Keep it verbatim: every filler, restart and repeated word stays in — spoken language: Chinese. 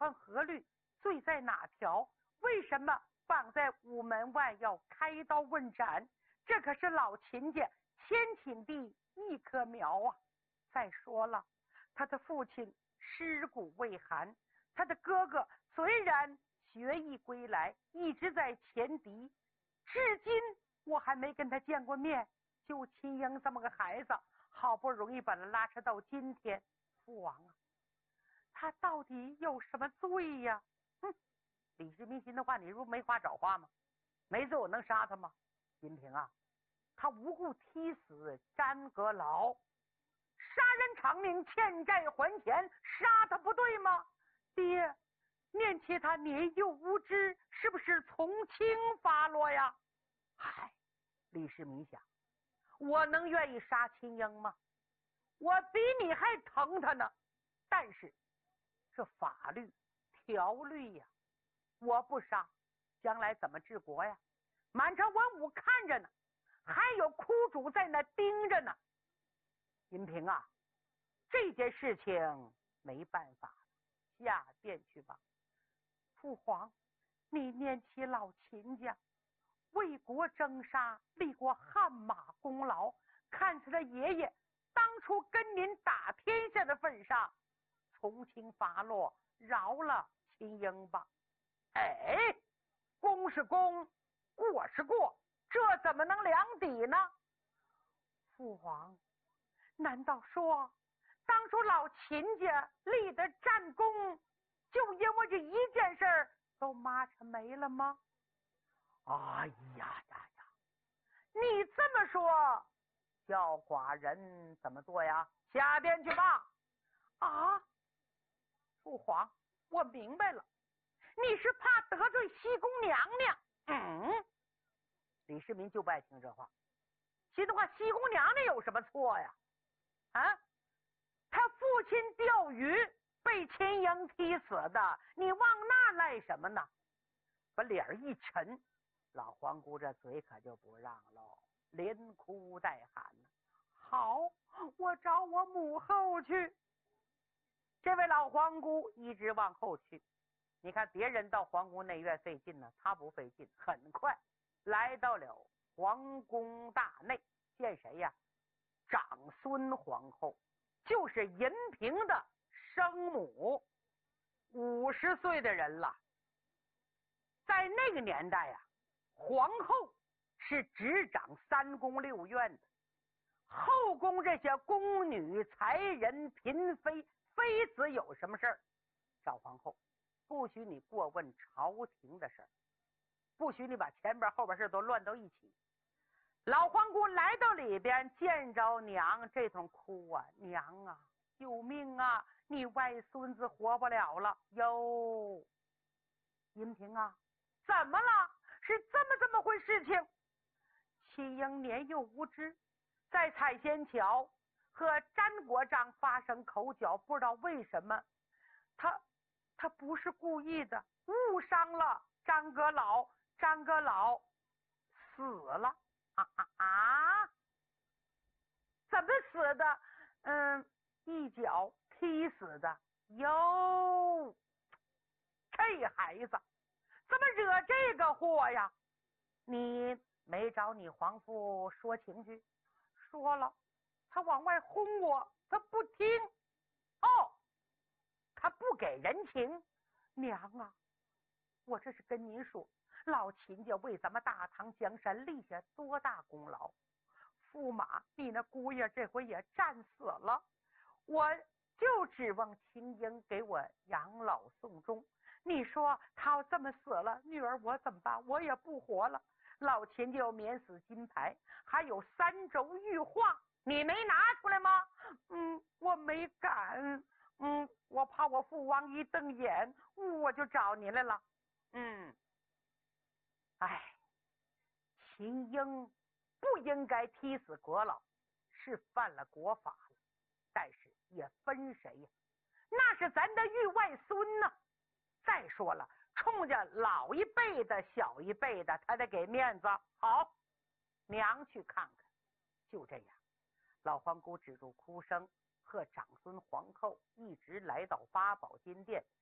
传何律，罪在哪条？为什么绑在午门外要开刀问斩？这可是老秦家千顷地一棵苗啊！再说了，他的父亲尸骨未寒，他的哥哥虽然学艺归来，一直在前敌，至今我还没跟他见过面。就秦英这么个孩子，好不容易把他拉扯到今天，父王啊，他到底有什么罪呀？哼，李世民心的话，你不没话找话吗？没罪我能杀他吗？金平啊，他无故踢死詹阁老，杀人偿命，欠债还钱，杀他不对吗？爹，念起他年幼无知，是不是从轻发落呀？嗨，李世民想，我能愿意杀秦英吗？我比你还疼他呢。但是这法律条律呀，我不杀，将来怎么治国呀？满朝文武看着呢，还有苦主在那盯着呢。银平啊，这件事情没办法，下殿去吧。父皇，你念起老秦家为国征杀，立过汗马功劳，看在他爷爷当初跟您打天下的份上，从轻发落，饶了秦英吧。哎，功是功，过是过，这怎么能两抵呢？父皇，难道说当初老秦家立的战功，就因为这一件事儿都抹成没了吗？哎呀呀呀！你这么说，叫寡人怎么做呀？下殿去吧。啊，父皇，我明白了，你是怕得罪西宫娘娘。嗯，李世民就不爱听这话，心的话，西宫娘娘有什么错呀？啊，他父亲钓鱼被秦英踢死的，你往那赖什么呢？把脸一沉，老皇姑这嘴可就不让喽，连哭带喊呢。好，我找我母后去。这位老皇姑一直往后去，你看别人到皇宫内院费劲呢，他不费劲，很快来到了皇宫大内，见谁呀？长孙皇后，就是银平的生母，五十岁的人了。在那个年代呀、啊，皇后是执掌三宫六院的，后宫这些宫女、才人、嫔妃、妃子有什么事儿，找皇后，不许你过问朝廷的事儿，不许你把前边后边事都乱到一起。老皇姑来到里边，见着娘，这通哭啊，娘啊，救命啊，你外孙子活不了了哟。银平啊，怎么了？是这么这么回事情？秦英年幼无知，在采仙桥和詹国璋发生口角，不知道为什么他他不是故意的，误伤了张阁老，张阁老死了。啊啊啊！怎么死的？嗯，一脚踢死的哟。这孩子怎么惹这个祸呀？你没找你皇父说情去？说了，他往外轰我，他不听。哦，他不给人情。娘啊，我这是跟您说，老秦家为咱们大唐江山立下多大功劳，驸马你那姑爷这回也战死了，我就指望秦英给我养老送终。你说他要这么死了，女儿我怎么办？我也不活了。老秦就有免死金牌，还有三轴玉画，你没拿出来吗？嗯，我没敢。嗯，我怕我父王一瞪眼，我就找你来了。嗯，哎，秦英不应该踢死国老，是犯了国法了，但是也分谁呀？那是咱的玉外孙呢。再说了，冲着老一辈的小一辈的，他得给面子。好，娘去看看。就这样，老皇姑止住哭声，和长孙皇后一直来到八宝金殿，